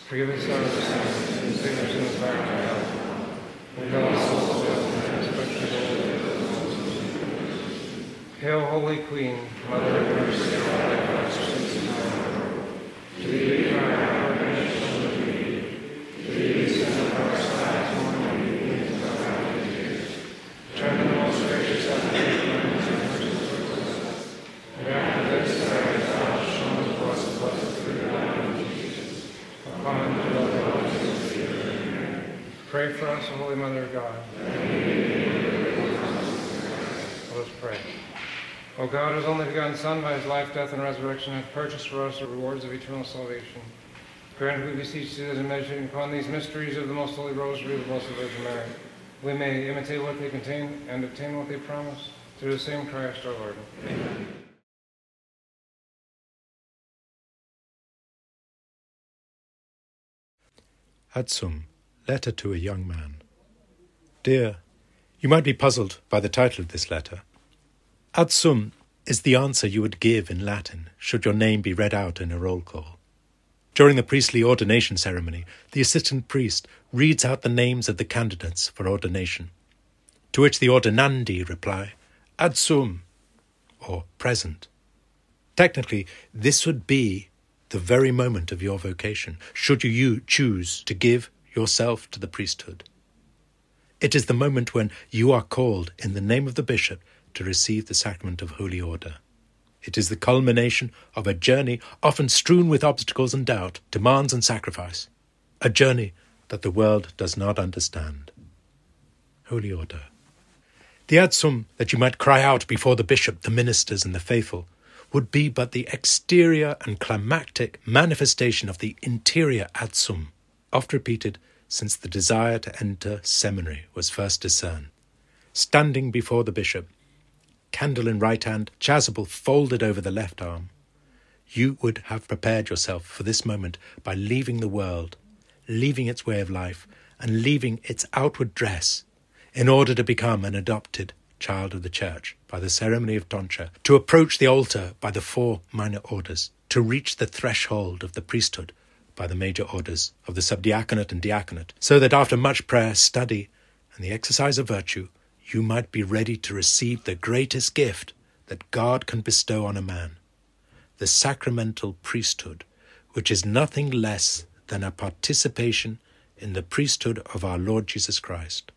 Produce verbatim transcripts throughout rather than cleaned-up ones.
Forgive us our sins and save us from the fire of hell. Lead all souls to heaven, especially those. Hail, Holy Queen, Mother of mercy, and all thy blessings and power. To thee we cry, our redemption of thee. To thee we send up our sighs, mourning and weeping into thy valley of tears. Turn the most gracious heaven and cleanse and mercy towards us. And after this, that thou hast shown to us the blessed fruit of thy womb, Jesus. Upon whom dwell the blessings of thee. Pray for us, O Holy Mother of God. Let us pray. O God, whose only begotten Son, by his life, death, and resurrection, hath purchased for us the rewards of eternal salvation, grant, we beseech thee, that in meditating upon these mysteries of the most holy rosary of the Blessed Virgin Mary, we may imitate what they contain and obtain what they promise, through the same Christ our Lord. Amen. Adsum, letter to a young man. Dear, you might be puzzled by the title of this letter. Adsum is the answer you would give in Latin should your name be read out in a roll call. During the priestly ordination ceremony, the assistant priest reads out the names of the candidates for ordination, to which the ordinandi reply, Adsum, or present. Technically, this would be the very moment of your vocation, should you choose to give yourself to the priesthood. It is the moment when you are called in the name of the bishop to receive the sacrament of holy order. It is the culmination of a journey often strewn with obstacles and doubt, demands and sacrifice, a journey that the world does not understand. Holy order. The adsum that you might cry out before the bishop, the ministers and the faithful would be but the exterior and climactic manifestation of the interior adsum, oft repeated since the desire to enter seminary was first discerned. Standing before the bishop, candle in right hand, chasuble folded over the left arm, you would have prepared yourself for this moment by leaving the world, leaving its way of life, and leaving its outward dress, in order to become an adopted child of the Church by the ceremony of tonsure, to approach the altar by the four minor orders, to reach the threshold of the priesthood by the major orders of the subdiaconate and diaconate, so that after much prayer, study, and the exercise of virtue, you might be ready to receive the greatest gift that God can bestow on a man, the sacramental priesthood, which is nothing less than a participation in the priesthood of our Lord Jesus Christ.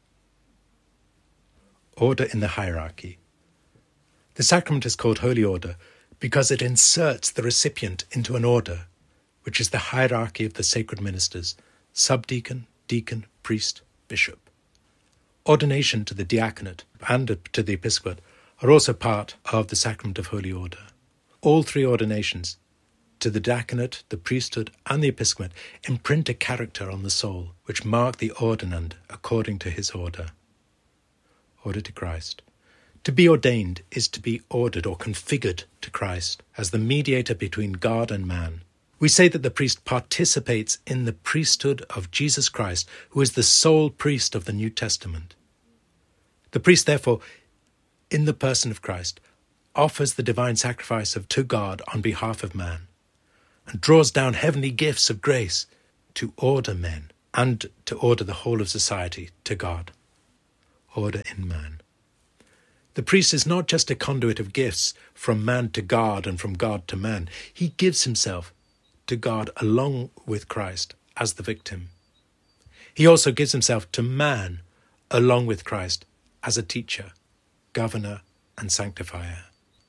Order in the hierarchy. The sacrament is called Holy Order because it inserts the recipient into an order, which is the hierarchy of the sacred ministers, subdeacon, deacon, priest, bishop. Ordination to the diaconate and to the episcopate are also part of the sacrament of Holy Order. All three ordinations, to the diaconate, the priesthood, and the episcopate, imprint a character on the soul, which mark the ordinand according to his order. Order to Christ. To be ordained is to be ordered or configured to Christ as the mediator between God and man. We say that the priest participates in the priesthood of Jesus Christ, who is the sole priest of the New Testament. The priest, therefore, in the person of Christ, offers the divine sacrifice of to God on behalf of man, and draws down heavenly gifts of grace to order men and to order the whole of society to God. Order in man. The priest is not just a conduit of gifts from man to God and from God to man. He gives himself to God along with Christ as the victim. He also gives himself to man along with Christ as a teacher, governor, and sanctifier.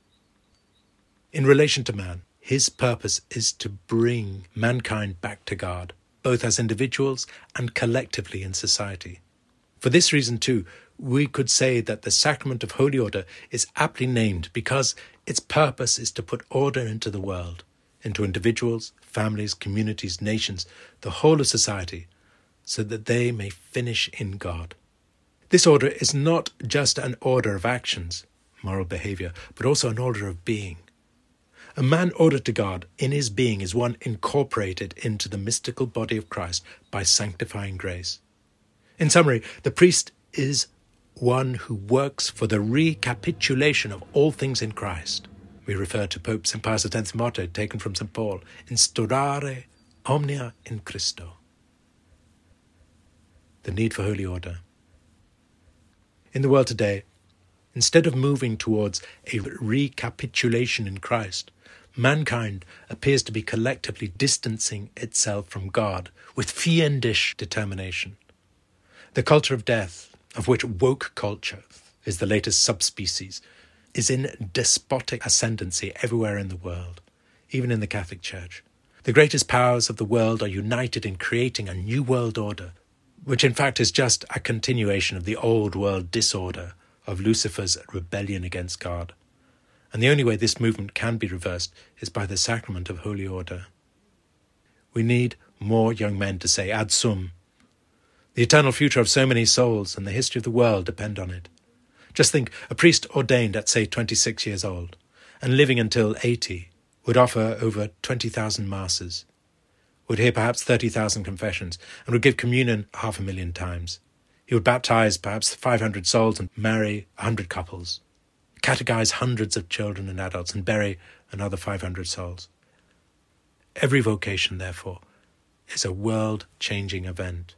In relation to man, his purpose is to bring mankind back to God, both as individuals and collectively in society. For this reason, too, we could say that the sacrament of Holy Order is aptly named because its purpose is to put order into the world, into individuals, families, communities, nations, the whole of society, so that they may finish in God. This order is not just an order of actions, moral behavior, but also an order of being. A man ordered to God in his being is one incorporated into the mystical body of Christ by sanctifying grace. In summary, the priest is one who works for the recapitulation of all things in Christ. We refer to Pope Saint Pius X's motto taken from Saint Paul, instaurare Omnia in Christo. The need for holy order. In the world today, instead of moving towards a recapitulation in Christ, mankind appears to be collectively distancing itself from God with fiendish determination. The culture of death, of which woke culture is the latest subspecies, is in despotic ascendancy everywhere in the world, even in the Catholic Church. The greatest powers of the world are united in creating a new world order, which in fact is just a continuation of the old world disorder of Lucifer's rebellion against God. And the only way this movement can be reversed is by the sacrament of holy order. We need more young men to say ad sum. The eternal future of so many souls and the history of the world depend on it. Just think, a priest ordained at, say, twenty-six years old, and living until eighty, would offer over twenty thousand masses, would hear perhaps thirty thousand confessions, and would give communion half a million times. He would baptize perhaps five hundred souls and marry a hundred couples, catechize hundreds of children and adults, and bury another five hundred souls. Every vocation, therefore, is a world-changing event.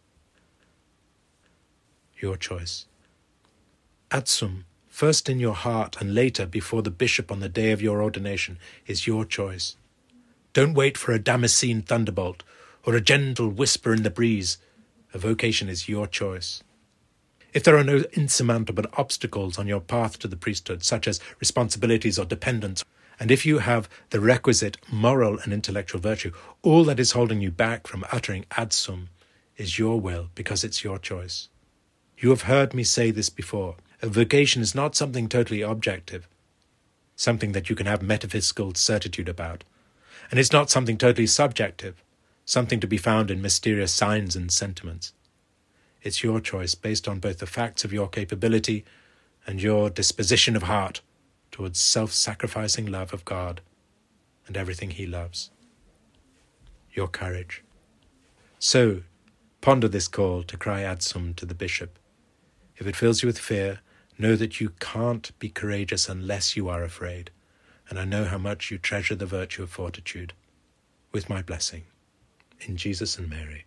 Your choice. Ad sum, first in your heart and later before the bishop on the day of your ordination, is your choice. Don't wait for a Damascene thunderbolt or a gentle whisper in the breeze. A vocation is your choice. If there are no insurmountable obstacles on your path to the priesthood, such as responsibilities or dependence, and if you have the requisite moral and intellectual virtue, all that is holding you back from uttering ad sum is your will, because it's your choice. You have heard me say this before. A vocation is not something totally objective, something that you can have metaphysical certitude about. And it's not something totally subjective, something to be found in mysterious signs and sentiments. It's your choice based on both the facts of your capability and your disposition of heart towards self-sacrificing love of God and everything he loves. Your courage. So, ponder this call to cry ad sum to the bishop. If it fills you with fear, know that you can't be courageous unless you are afraid, and I know how much you treasure the virtue of fortitude. With my blessing, in Jesus and Mary.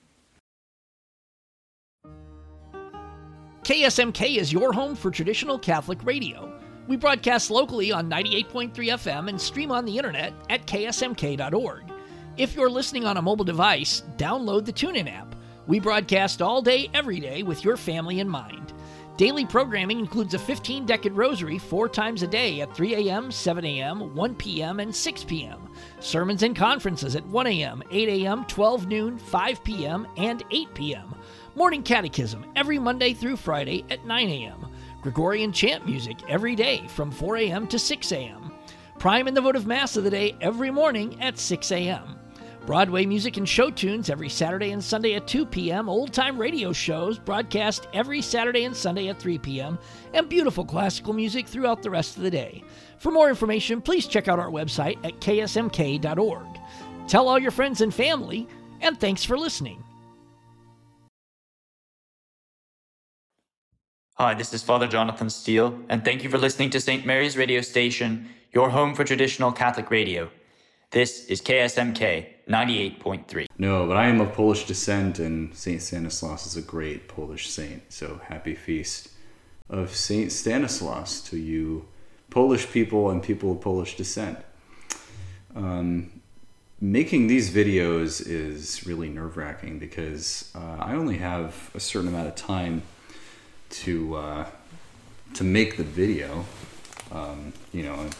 K S M K is your home for traditional Catholic radio. We broadcast locally on ninety-eight point three F M and stream on the internet at K S M K dot org. If you're listening on a mobile device, download the TuneIn app. We broadcast all day, every day with your family in mind. Daily programming includes a fifteen-decade rosary four times a day at three a.m., seven a.m., one p.m., and six p.m. Sermons and conferences at one a.m., eight a.m., twelve noon, five p.m., and eight p.m. Morning catechism every Monday through Friday at nine a.m. Gregorian chant music every day from four a.m. to six a.m. Prime and the votive Mass of the day every morning at six a.m. Broadway music and show tunes every Saturday and Sunday at two p.m., old-time radio shows broadcast every Saturday and Sunday at three p.m., and beautiful classical music throughout the rest of the day. For more information, please check out our website at K S M K dot org. Tell all your friends and family, and thanks for listening. Hi, this is Father Jonathan Steele, and thank you for listening to Saint Mary's Radio Station, your home for traditional Catholic radio. This is K S M K ninety-eight point three. No, but I am of Polish descent, and Saint Stanislaus is a great Polish saint. So happy feast of Saint Stanislaus to you Polish people and people of Polish descent. Um, making these videos is really nerve-wracking because uh, I only have a certain amount of time to uh, to make the video. Um, you know,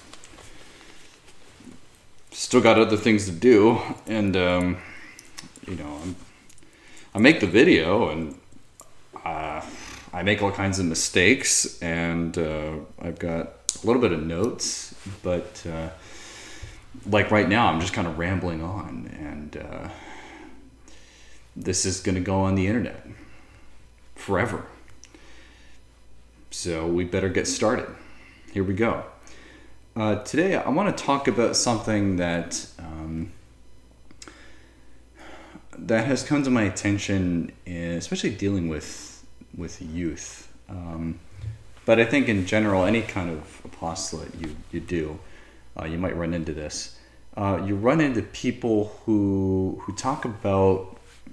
still got other things to do, and um, you know, I'm, I make the video, and uh, I make all kinds of mistakes, and uh, I've got a little bit of notes, but uh, like right now, I'm just kind of rambling on, and uh, this is going to go on the internet forever. So we better get started. Here we go. Uh, today, I want to talk about something that um, that has come to my attention, in, especially dealing with with youth. Um, but I think in general, any kind of apostolate you you do, uh, you might run into this. uh, you run into people who who talk about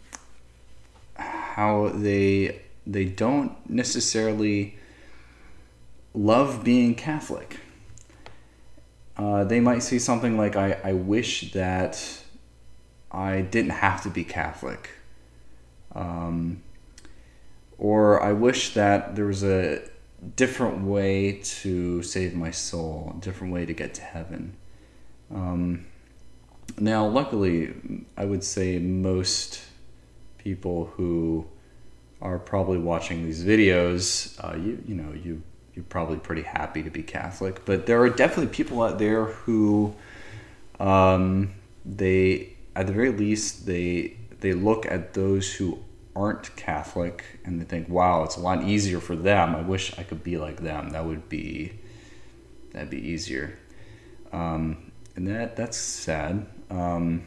how they they don't necessarily love being Catholic. Uh, they might say something like, I, I wish that I didn't have to be Catholic. Um, or I wish that there was a different way to save my soul, a different way to get to heaven. Um, now, luckily, I would say most people who are probably watching these videos, uh, you you know, you you're probably pretty happy to be Catholic. But there are definitely people out there who, um, they at the very least they they look at those who aren't Catholic and they think, wow, it's a lot easier for them. I wish I could be like them. That would be that'd be easier. Um, and that that's sad. Um,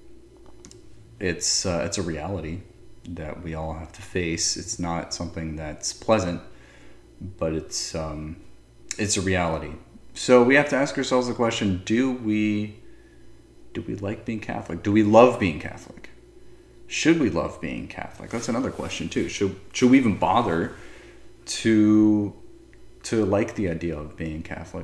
it's uh, it's a reality that we all have to face. It's not something that's pleasant, but it's um, it's a reality. So we have to ask ourselves the question: Do we do we like being Catholic? Do we love being Catholic? Should we love being Catholic? That's another question too. Should should we even bother to to like the idea of being Catholic?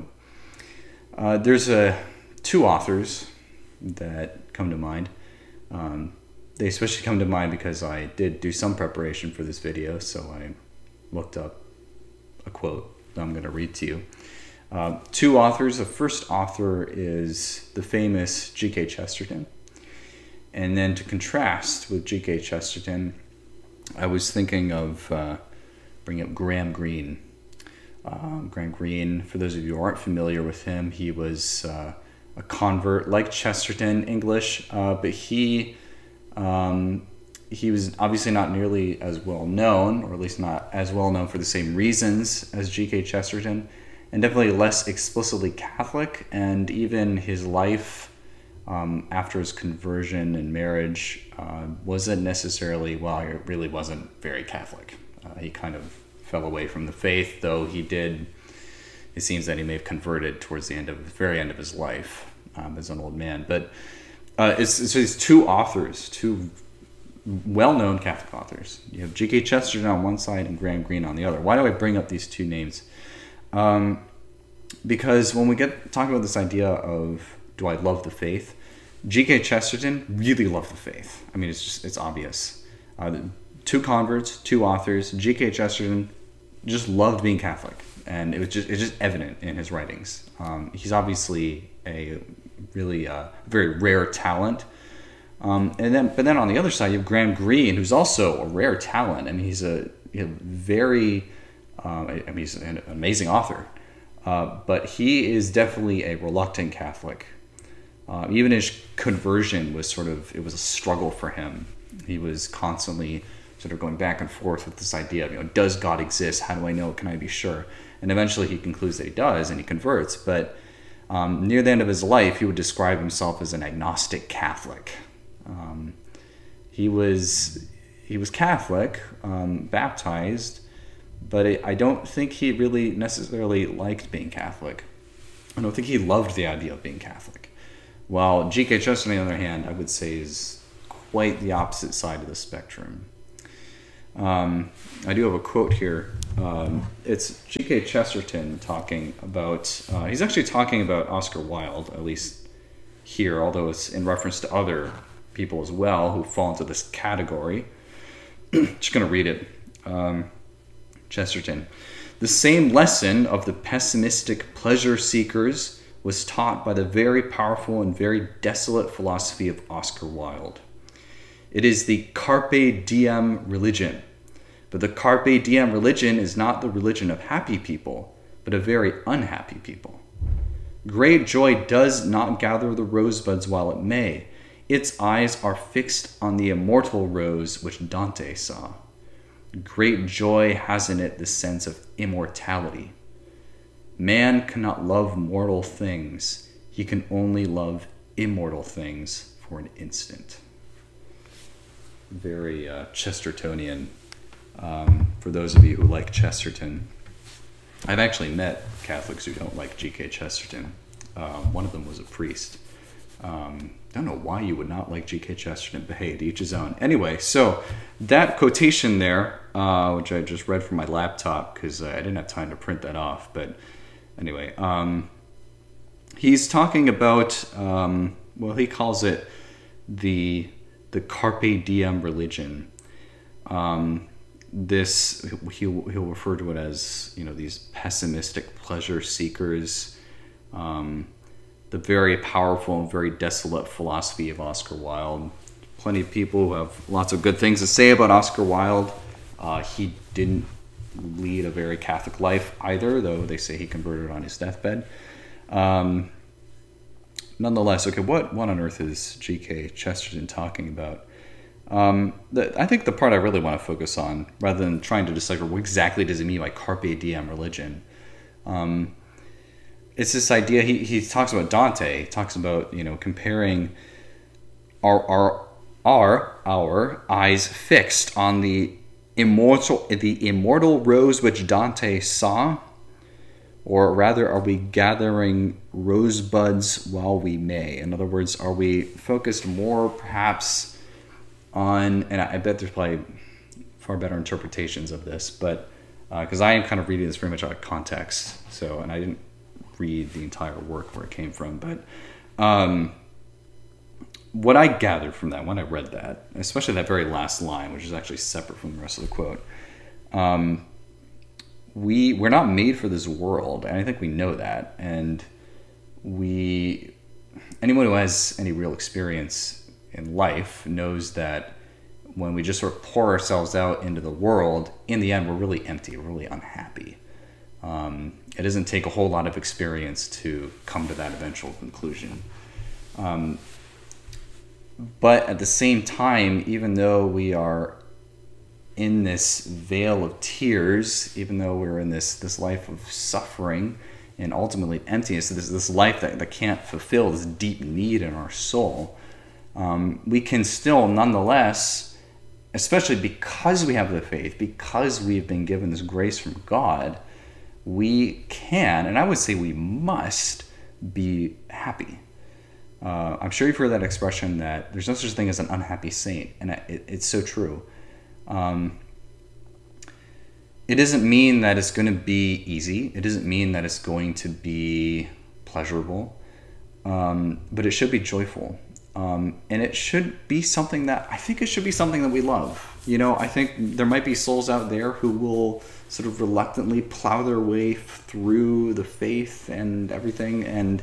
Uh, there's a two authors that come to mind. Um, they especially come to mind because I did do some preparation for this video, so I looked up a quote that I'm going to read to you. Uh, two authors. The first author is the famous G K Chesterton. And then to contrast with G K Chesterton, I was thinking of uh, bringing up Graham Greene. Um, Graham Greene, for those of you who aren't familiar with him, he was uh, a convert like Chesterton, English, uh, but he um, he was obviously not nearly as well known, or at least not as well known for the same reasons as G K Chesterton, and definitely less explicitly Catholic, and even his life um, after his conversion and marriage uh, wasn't necessarily, well, it really wasn't very Catholic. Uh, he kind of fell away from the faith, though he did, it seems that he may have converted towards the end of the very end of his life um, as an old man. But uh, it's, it's these two authors, two well-known Catholic authors. You have G K Chesterton on one side and Graham Greene on the other. Why do I bring up these two names? Um, because when we get talking about this idea of, do I love the faith? G K Chesterton really loved the faith. I mean, it's just, it's obvious. Uh, two converts, two authors. G K Chesterton just loved being Catholic, and it was just it's just evident in his writings. Um, he's obviously a really uh, very rare talent. Um, and then, but then on the other side, you have Graham Greene, who's also a rare talent. I mean, he's a, a very, um, I mean, he's an amazing author, uh, but he is definitely a reluctant Catholic. Uh, even his conversion was sort of, it was a struggle for him. He was constantly sort of going back and forth with this idea of, you know, does God exist? How do I know? Can I be sure? And eventually he concludes that he does, and he converts. But um, near the end of his life, he would describe himself as an agnostic Catholic. Um, he was he was Catholic, um, baptized, but I, I don't think he really necessarily liked being Catholic. I don't think he loved the idea of being Catholic. While G K Chesterton, on the other hand, I would say is quite the opposite side of the spectrum. Um, I do have a quote here. Um, it's G K Chesterton talking about, uh, he's actually talking about Oscar Wilde, at least here, although it's in reference to other people as well who fall into this category. Just going to read it. Um, Chesterton. The same lesson of the pessimistic pleasure seekers was taught by the very powerful and very desolate philosophy of Oscar Wilde. It is the carpe diem religion. But the carpe diem religion is not the religion of happy people, but of very unhappy people. Great joy does not gather the rosebuds while it may. Its eyes are fixed on the immortal rose which Dante saw. Great joy has in it the sense of immortality. Man cannot love mortal things. He can only love immortal things for an instant. Very uh, Chestertonian. Um, for those of you who like Chesterton, I've actually met Catholics who don't like G K Chesterton. Um, one of them was a priest. Um, I don't know why you would not like G K Chesterton, but hey, to each his own. Anyway, so that quotation there, uh, which I just read from my laptop because uh, I didn't have time to print that off. But anyway, um, he's talking about, um, well, he calls it the the carpe diem religion. Um, this he'll he'll refer to it as, you know, these pessimistic pleasure seekers. Um, the very powerful and very desolate philosophy of Oscar Wilde. Plenty of people who have lots of good things to say about Oscar Wilde. Uh, he didn't lead a very Catholic life either, though they say he converted on his deathbed. Um, nonetheless, okay, what, what on earth is G K Chesterton talking about? Um, the, I think the part I really want to focus on, rather than trying to decipher what exactly does it mean by carpe diem religion, um, it's this idea, he, he talks about Dante, he talks about, you know, comparing our, our, our, our eyes fixed on the immortal, the immortal rose which Dante saw, or rather, are we gathering rosebuds while we may? In other words, are we focused more perhaps on, and I, I bet there's probably far better interpretations of this, but because uh, I am kind of reading this very much out of context, so, and I didn't read the entire work where it came from, but um, what I gathered from that when I read that, especially that very last line, which is actually separate from the rest of the quote, um, we we're not made for this world, and I think we know that. And we, anyone who has any real experience in life knows that when we just sort of pour ourselves out into the world, in the end, we're really empty, we're really unhappy. Um, it doesn't take a whole lot of experience to come to that eventual conclusion. Um, but at the same time, even though we are in this veil of tears, even though we're in this, this life of suffering and ultimately emptiness, this, this life that, that can't fulfill this deep need in our soul, um, we can still nonetheless, especially because we have the faith, because we've been given this grace from God, we can, and I would say we must, be happy. Uh, I'm sure you've heard that expression that there's no such thing as an unhappy saint, and it, it's so true. Um, it doesn't mean that it's going to be easy. It doesn't mean that it's going to be pleasurable, um, but it should be joyful. Um, and it should be something that, I think it should be something that we love. You know, I think there might be souls out there who will sort of reluctantly plow their way through the faith and everything, and,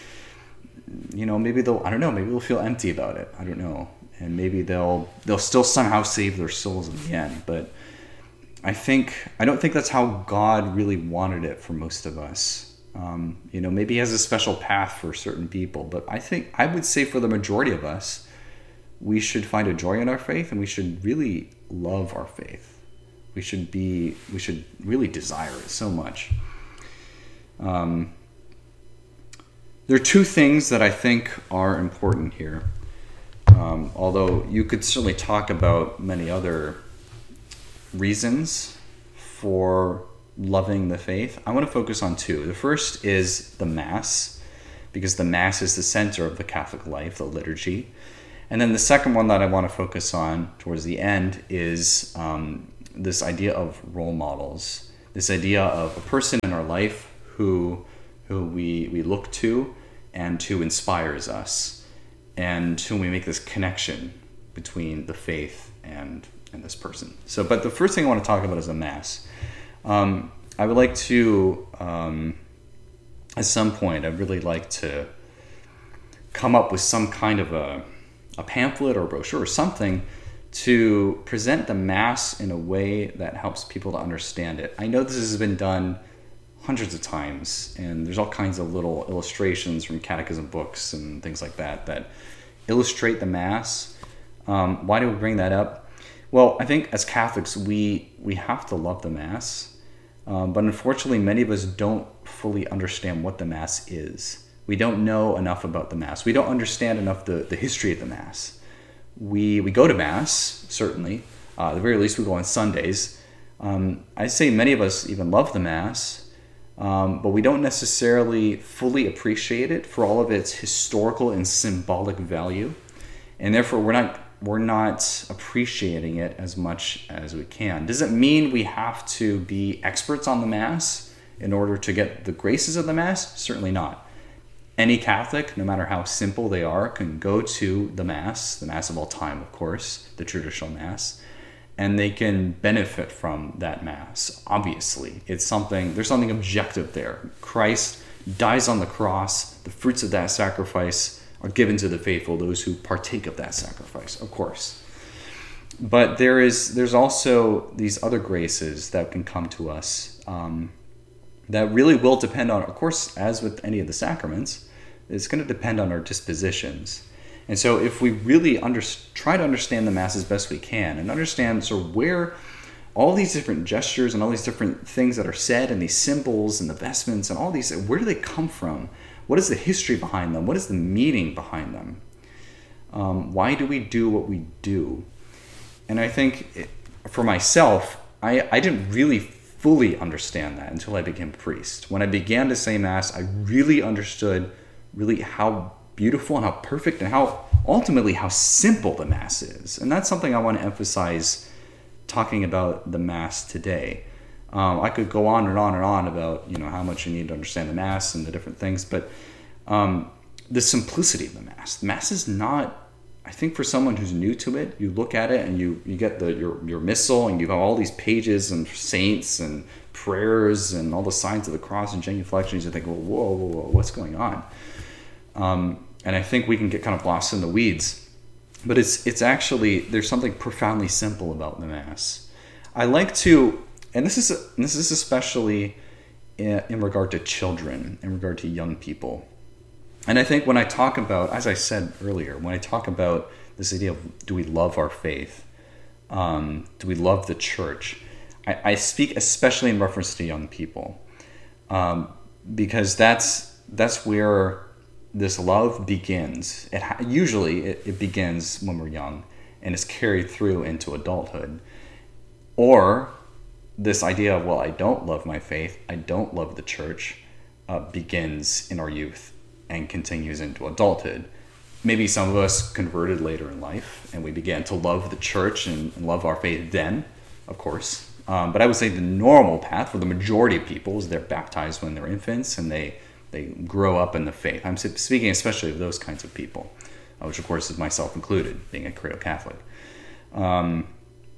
you know, maybe they'll, I don't know, maybe they'll feel empty about it. I don't know. And maybe they'll they'll still somehow save their souls in the end. But I think, I don't think that's how God really wanted it for most of us. Um, you know, maybe he has a special path for certain people, but I think, I would say for the majority of us, we should find a joy in our faith, and we should really love our faith. We should be, we should really desire it so much. Um, there are two things that I think are important here. Um, although you could certainly talk about many other reasons for loving the faith, I want to focus on two. The first is the Mass, because the Mass is the center of the Catholic life, the liturgy. And then the second one that I want to focus on towards the end is um, this idea of role models, this idea of a person in our life who who we, we look to and who inspires us, and whom we make this connection between the faith and, and this person. So, but the first thing I want to talk about is the Mass. Um, I would like to, um, at some point, I'd really like to come up with some kind of a, a pamphlet or a brochure or something to present the Mass in a way that helps people to understand it. I know this has been done hundreds of times, and there's all kinds of little illustrations from catechism books and things like that that illustrate the Mass. Um, why do we bring that up? Well, I think as Catholics, we we have to love the Mass, um, but unfortunately, many of us don't fully understand what the Mass is. We don't know enough about the Mass. We don't understand enough the, the history of the Mass. We we go to Mass, certainly. Uh, at the very least, we go on Sundays. Um, I say many of us even love the Mass, um, but we don't necessarily fully appreciate it for all of its historical and symbolic value, and therefore we're not we're not appreciating it as much as we can. Does it mean we have to be experts on the Mass in order to get the graces of the Mass? Certainly not. Any Catholic, no matter how simple they are, can go to the Mass, the Mass of all time, of course, the traditional Mass, and they can benefit from that Mass. Obviously, it's something, there's something objective there. Christ dies on the cross. The fruits of that sacrifice are given to the faithful, those who partake of that sacrifice, of course. But there is, there's also these other graces that can come to us um, that really will depend on, of course, as with any of the sacraments, it's going to depend on our dispositions. And so if we really under, try to understand the Mass as best we can and understand sort of where all these different gestures and all these different things that are said and these symbols and the vestments and all these, where do they come from? What is the history behind them? What is the meaning behind them? Um, why do we do what we do? And I think it, for myself, I, I didn't really fully understand that until I became a priest. When I began to say Mass, I really understood really how beautiful and how perfect and how ultimately how simple the Mass is. And that's something I want to emphasize talking about the Mass today. Um, I could go on and on and on about, you know, how much you need to understand the Mass and the different things, but um, the simplicity of the Mass. The Mass is not, I think for someone who's new to it, you look at it and you, you get the your, your missal and you have all these pages and saints and prayers and all the signs of the cross and genuflections. You think, well, whoa, whoa, whoa, what's going on? Um, and I think we can get kind of lost in the weeds. But it's it's actually, there's something profoundly simple about the Mass. I like to, and this is this is especially in, in regard to children, in regard to young people. And I think when I talk about, as I said earlier, when I talk about this idea of do we love our faith, um, do we love the Church, I, I speak especially in reference to young people, um, because that's that's where this love begins. It ha- usually it, it begins when we're young and is carried through into adulthood. Or this idea of, well, I don't love my faith, I don't love the Church, uh, begins in our youth and continues into adulthood. Maybe some of us converted later in life and we began to love the Church and, and love our faith then, of course. Um, but I would say the normal path for the majority of people is they're baptized when they're infants and they They grow up in the faith. I'm speaking especially of those kinds of people, which of course is myself included, being a credo Catholic. Um,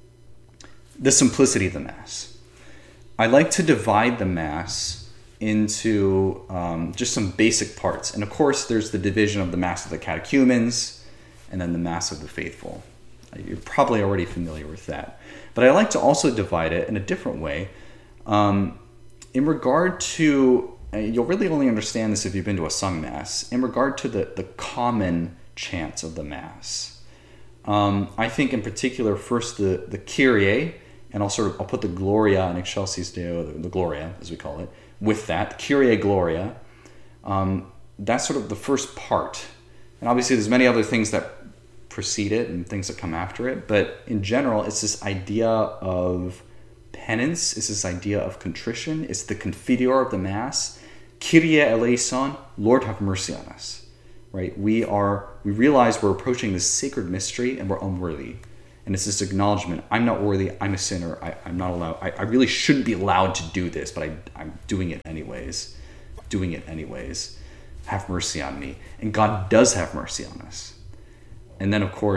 the simplicity of the Mass. I like to divide the Mass into um, just some basic parts. And of course, there's the division of the Mass of the catechumens and then the Mass of the faithful. You're probably already familiar with that. But I like to also divide it in a different way um, in regard to, you'll really only understand this if you've been to a sung Mass, in regard to the, the common chants of the Mass. Um, I think in particular, first the, the Kyrie, and I'll sort of, I'll put the Gloria and Excelsis Deo, the, the Gloria, as we call it, with that, the Kyrie Gloria. Um, that's sort of the first part. And obviously there's many other things that precede it and things that come after it, but in general, it's this idea of penance, it's this idea of contrition, it's the Confiteor of the Mass. Kyrie eleison, Lord have mercy on us. Right? We are, we realize we're approaching this sacred mystery and we're unworthy. And it's this acknowledgement, I'm not worthy, I'm a sinner, I, I'm not allowed, I, I really shouldn't be allowed to do this, but I, I'm doing it anyways. Doing it anyways. Have mercy on me. And God does have mercy on us. And then, of course,